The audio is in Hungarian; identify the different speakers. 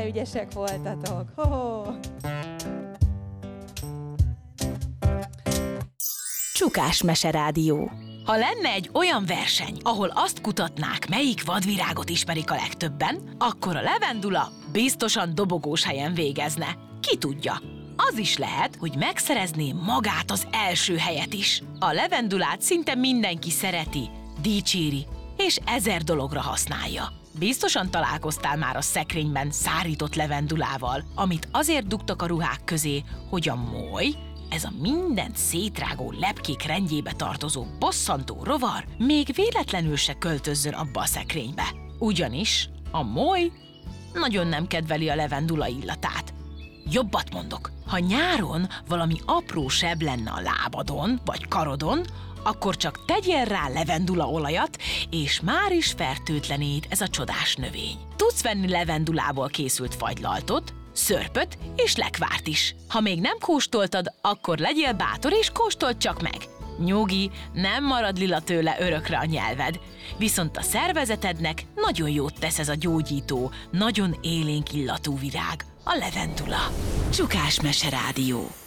Speaker 1: De ügyesek voltatok. Ho-ho!
Speaker 2: Csukás Meserádió.
Speaker 3: Ha lenne egy olyan verseny, ahol azt kutatnák, melyik vadvirágot ismerik a legtöbben, akkor a levendula biztosan dobogós helyen végezne. Ki tudja? Az is lehet, hogy megszerezné magát az első helyet is. A levendulát szinte mindenki szereti, dicséri, és 1000 dologra használja. Biztosan találkoztál már a szekrényben szárított levendulával, amit azért dugtak a ruhák közé, hogy a moly, ez a mindent szétrágó lepkék rendjébe tartozó bosszantó rovar még véletlenül se költözzön abba a szekrénybe. Ugyanis a moly nagyon nem kedveli a levendula illatát. Jobbat mondok, ha nyáron valami apró seb lenne a lábadon vagy karodon, akkor csak tegyél rá levendulaolajat, és már is fertőtleníd ez a csodás növény. Tudsz venni levendulából készült fagylaltot, szörpöt és lekvárt is. Ha még nem kóstoltad, akkor legyél bátor és kóstold csak meg. Nyugi, nem marad lila tőle örökre a nyelved. Viszont a szervezetednek nagyon jót tesz ez a gyógyító, nagyon élénk illatú virág, a levendula.
Speaker 2: Csukás Meserádió.